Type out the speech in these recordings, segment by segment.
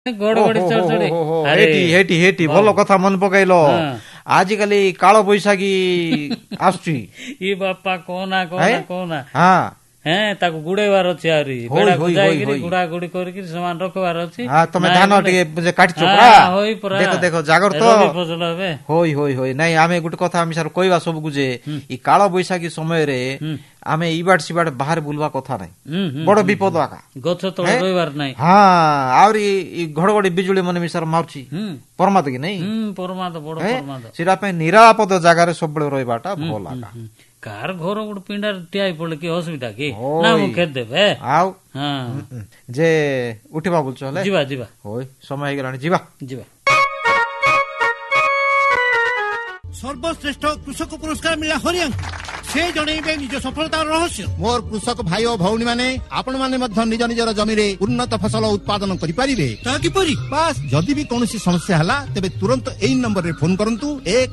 ହେଟି ଭଲ କଥା ମନେ ପକେଇଲ। ଆଜିକାଲି କାଳ ବୈଶାଖୀ ଆସୁଛି ଇ ବାପା କହନା କହନା କହନା ତାକୁ ଗୁଡେଇବାର ଅଛି ଆହୁରି ଗୁଡା ଗୁଡି କରିକି ସେମାନେ ରଖିବାର ଅଛି। ତମେ ଧାନ ଟିକେ କାଟିଛ ଦେଖ ଦେଖ ଜାଗ୍ରତ ଫସଲ ଏବେ ହୋଇ ହୋଇ ହୋଇ ନାଇଁ ଆମେ ଗୋଟେ କଥା ଆମେ ସାର୍ କହିବା ସବୁକୁ ଯେ ଇ କାଳ ବୈଶାଖୀ ସମୟରେ ଆମେ ଇବାଟ ସିବାଟ ବାହାରେ ବୁଲବା କଥା ନାହିଁ, ବଡ ବିପଦ ଆକା। ଗଛ ତଳେ ରହିବାର ନାହିଁ। ଆହୁରି ଘଡଘଡି ବିଜୁଳି ମାନେ ମିଶାର ମାରୁଛି ପରମାଦ କି ନାଇଁ ସେଟା ପାଇଁ ନିରାପଦ ଜାଗାରେ ସବୁବେଳେ ରହିବାଟା ଭଲ ଆକା। କାର ଘର ଗୋଟେ ପିଣ୍ଡାରେ ଠିଆ ହେଇ ପଡିଲେ କି ଅସୁବିଧା କି ନା ମୁଁ ଖେଦେବେ ଆଉ ଯେ ଉଠିବା ବୋଲଛ ହେଲେ ଯିବା ଯିବା ହୋଇ ସମୟ ହେଇଗଲାଣି ଯିବା ଯିବା। ସର୍ବଶ୍ରେଷ୍ଠ କୃଷକ ପୁରସ୍କାର ମିଳିଲା ହରିଆଙ୍କୁ। ସେ ଜଣେଇବେ ନିଜ ସଫଳତାର ରହସ୍ୟ। ମୋର କୃଷକ ଭାଇ ଓ ଭଉଣୀ ମାନେ ଆପଣ ମାନେ ମଧ୍ୟ ନିଜ ନିଜର ଜମିରେ ଉନ୍ନତ ଫସଲ ଉତ୍ପାଦନ କରିପାରିବେ। ତା କିପରି? ବାସ୍ ଯଦି ବି କୌଣସି ସମସ୍ୟା ହେଲା ତେବେ ତୁରନ୍ତ ଏଇ ନମ୍ବରରେ ଫୋନ କରନ୍ତୁ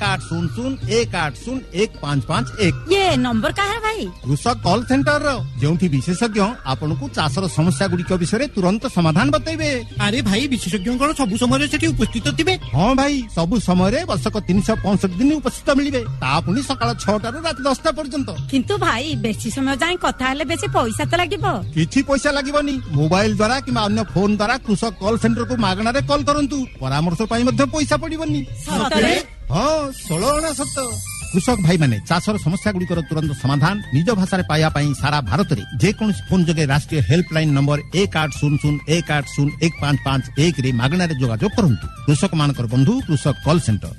1800-180-1551। ये नंबर का है भाई? କୃଷକ କଲ୍ ସେଣ୍ଟର ଯେଉଁଠି ବିଶେଷଜ୍ଞ ଆପଣଙ୍କୁ ଚାଷର ସମସ୍ୟା ଗୁଡିକ ବିଷୟରେ ତୁରନ୍ତ ସମାଧାନ ବତେଇବେ। ଆରେ ଭାଇ ବିଶେଷଜ୍ଞଙ୍କର ସବୁ ସମୟରେ ସେଠି ଉପସ୍ଥିତ ଥିବେ? ହଁ ଭାଇ ସବୁ ସମୟରେ ବର୍ଷକ 365 ଦିନ ଉପସ୍ଥିତ ମିଳିବେ, ତା ପୁଣି ସକାଳ 6ଟାରୁ ରାତି 10ଟା ପର୍ଯ୍ୟନ୍ତ। କିନ୍ତୁ ଭାଇ ବେଶୀ ସମୟ ଯାଏ କଥା ହେଲେ ବେଶୀ ପଇସା ତ ଲାଗିବ। କିଛି ପଇସା ଲାଗିବନି, ମୋବାଇଲ ଦ୍ଵାରା କିମ୍ବା ଅନ୍ୟ ଫୋନ ଦ୍ଵାରା କୃଷକ କଲ୍ ସେଣ୍ଟରକୁ ମାଗଣାରେ କଲ୍ କରନ୍ତୁ। ପରାମର୍ଶ ପାଇଁ ମଧ୍ୟ ପଇସା ପଡିବନି। ସତରେ? ହଁ 16 ଅଣା ସତ। କୃଷକ ଭାଇ ମାନେ ଚାଷର ସମସ୍ୟା ଗୁଡିକର ତୁରନ୍ତ ସମାଧାନ ନିଜ ଭାଷାରେ ପାଇବା ପାଇଁ ସାରା ଭାରତରେ ଯେକୌଣସି ଫୋନ ଯୋଗେ ରାଷ୍ଟ୍ରୀୟ ହେଲ୍ପଲାଇନ ନମ୍ବର 1800-180-1551 ରେ ମାଗଣାରେ ଯୋଗାଯୋଗ କରନ୍ତୁ। କୃଷକ ମାନଙ୍କର ବନ୍ଧୁ କୃଷକ କଲ୍ ସେଣ୍ଟର।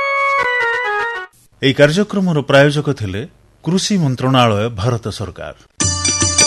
ଏହି କାର୍ଯ୍ୟକ୍ରମର ପ୍ରାୟୋଜକ ଥିଲେ କୃଷି ମନ୍ତ୍ରଣାଳୟ, ଭାରତ ସରକାର।